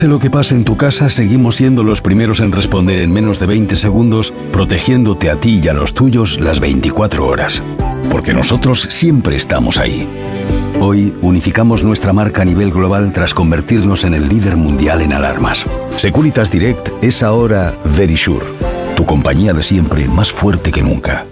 De lo que pasa en tu casa, seguimos siendo los primeros en responder en menos de 20 segundos, protegiéndote a ti y a los tuyos las 24 horas. Porque nosotros siempre estamos ahí. Hoy unificamos nuestra marca a nivel global tras convertirnos en el líder mundial en alarmas. Securitas Direct es ahora Verisure, tu compañía de siempre más fuerte que nunca.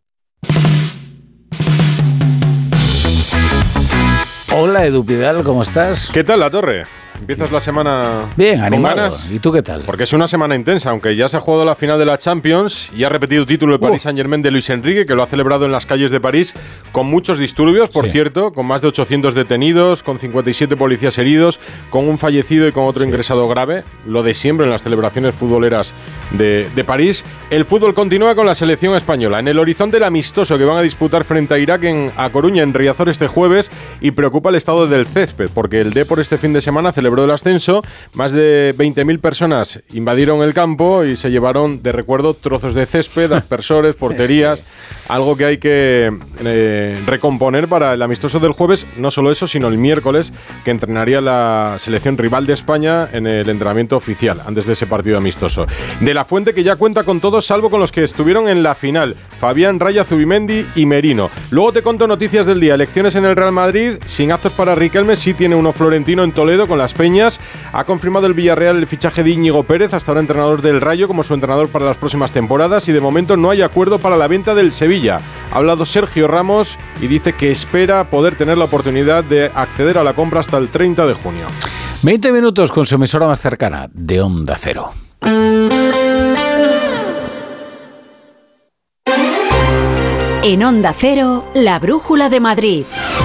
Hola Edu Pidal, ¿cómo estás? ¿Qué tal, La Torre? ¿Empiezas la semana bien, con animado? Ganas? ¿Y tú qué tal? Porque es una semana intensa, aunque ya se ha jugado la final de la Champions y ha repetido título de Paris Saint-Germain de Luis Enrique, que lo ha celebrado en las calles de París, con muchos disturbios, por cierto, con más de 800 detenidos, con 57 policías heridos, con un fallecido y con otro ingresado grave, lo de siempre en las celebraciones futboleras de París. El fútbol continúa con la selección española. En el horizonte el amistoso que van a disputar frente a Irak a Coruña, en Riazor, este jueves, y preocupa el estado del césped, porque el Depor este fin de semana celebró el ascenso. Más de 20.000 personas invadieron el campo y se llevaron de recuerdo trozos de césped, aspersores, porterías, algo que hay que recomponer para el amistoso del jueves. No solo eso, sino el miércoles, que entrenaría la selección rival de España en el entrenamiento oficial, antes de ese partido amistoso. De la Fuente, que ya cuenta con todos, salvo con los que estuvieron en la final: Fabián, Raya, Zubimendi y Merino. Luego te conto noticias del día. Elecciones en el Real Madrid, sin actos para Riquelme, sí tiene uno Florentino en Toledo con las Peñas. Ha confirmado el Villarreal el fichaje de Íñigo Pérez, hasta ahora entrenador del Rayo, como su entrenador para las próximas temporadas, y de momento no hay acuerdo para la venta del Sevilla. Ha hablado Sergio Ramos y dice que espera poder tener la oportunidad de acceder a la compra hasta el 30 de junio. 20 minutos con su emisora más cercana, de Onda Cero. En Onda Cero, la Brújula de Madrid.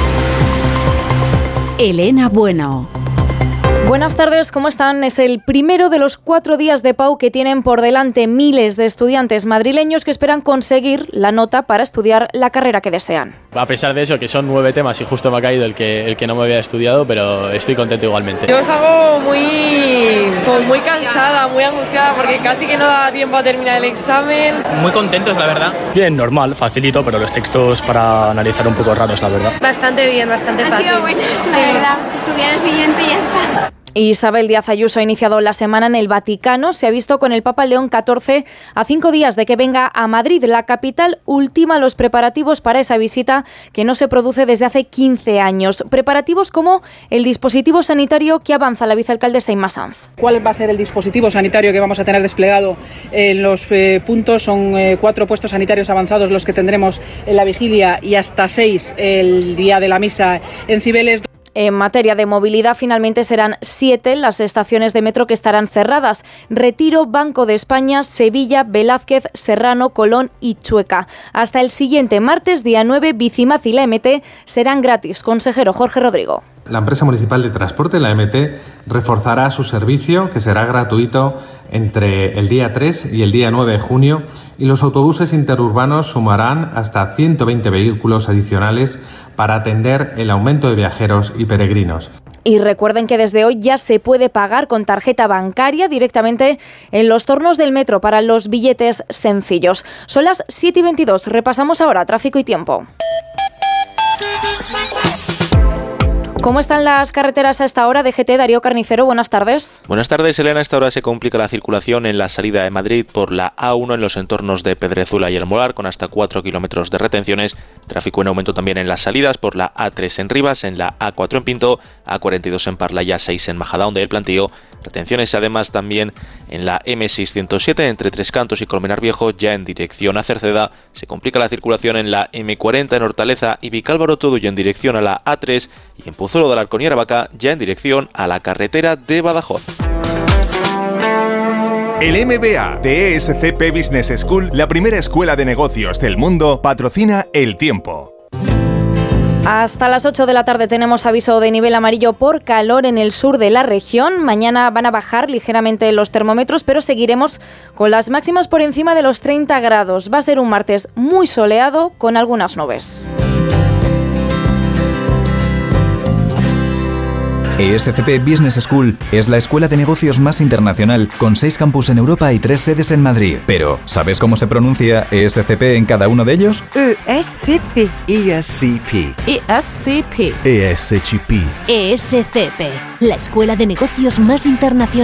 Elena Bueno. Buenas tardes, ¿cómo están? Es el primero de los 4 días de PAU que tienen por delante miles de estudiantes madrileños que esperan conseguir la nota para estudiar la carrera que desean. A pesar de eso, que son 9 temas y justo me ha caído el que no me había estudiado, pero estoy contento igualmente. Yo salgo muy cansada, muy angustiada, porque casi que no da tiempo a terminar el examen. Muy contentos, la verdad. Bien, normal, facilito, pero los textos para analizar un poco raros, la verdad. Bastante bien, bastante fácil. Ha sido buena, la verdad. Estudiar el siguiente y ya está. Isabel Díaz Ayuso ha iniciado la semana en el Vaticano. Se ha visto con el Papa León XIV a 5 días de que venga a Madrid, la capital, ultima los preparativos para esa visita que no se produce desde hace 15 años. Preparativos como el dispositivo sanitario que avanza la vicealcaldesa Inma Sanz. ¿Cuál va a ser el dispositivo sanitario que vamos a tener desplegado en los puntos? Son 4 puestos sanitarios avanzados los que tendremos en la vigilia y hasta 6 el día de la misa en Cibeles. En materia de movilidad, finalmente serán 7 las estaciones de metro que estarán cerradas: Retiro, Banco de España, Sevilla, Velázquez, Serrano, Colón y Chueca. Hasta el siguiente martes, día 9, Bicimaz y la MT serán gratis. Consejero Jorge Rodrigo. La empresa municipal de transporte, la MT, reforzará su servicio, que será gratuito entre el día 3 y el día 9 de junio, y los autobuses interurbanos sumarán hasta 120 vehículos adicionales para atender el aumento de viajeros y peregrinos. Y recuerden que desde hoy ya se puede pagar con tarjeta bancaria directamente en los tornos del metro para los billetes sencillos. Son las 7:22. Repasamos ahora tráfico y tiempo. ¿Cómo están las carreteras a esta hora? DGT, Darío Carnicero, buenas tardes. Buenas tardes, Elena. A esta hora se complica la circulación en la salida de Madrid por la A1 en los entornos de Pedrezuela y El Molar, con hasta 4 kilómetros de retenciones. Tráfico en aumento también en las salidas por la A3 en Rivas, en la A4 en Pinto, A42 en Parla y A6 en Majadahonda y El Plantío. Retenciones además también en la M607 entre Tres Cantos y Colmenar Viejo, ya en dirección a Cerceda. Se complica la circulación en la M40 en Hortaleza y Vicálvaro Toduyo en dirección a la A3, y en Pozuelo de Alarcón y Aravaca ya en dirección a la carretera de Badajoz. El MBA de ESCP Business School, la primera escuela de negocios del mundo, patrocina El Tiempo. Hasta las 8 de la tarde tenemos aviso de nivel amarillo por calor en el sur de la región. Mañana van a bajar ligeramente los termómetros, pero seguiremos con las máximas por encima de los 30 grados. Va a ser un martes muy soleado con algunas nubes. ESCP Business School es la escuela de negocios más internacional, con 6 campus en Europa y 3 sedes en Madrid. Pero, ¿sabes cómo se pronuncia ESCP en cada uno de ellos? ESCP. ESCP. ESCP. ESCP. ESCP, la escuela de negocios más internacional.